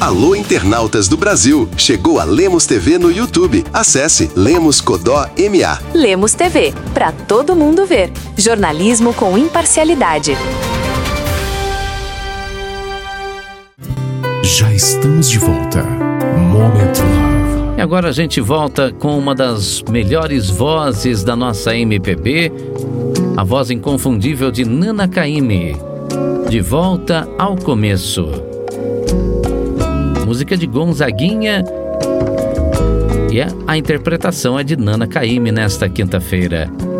Alô, internautas do Brasil! Chegou a Lemos TV no YouTube. Acesse Lemos Codó MA. Lemos TV, para todo mundo ver. Jornalismo com imparcialidade. Já estamos de volta. Moment Love. E agora a gente volta com uma das melhores vozes da nossa MPB, a voz inconfundível de Nana Caymmi. De volta ao começo. Música de Gonzaguinha e a interpretação é de Nana Caymmi nesta quinta-feira.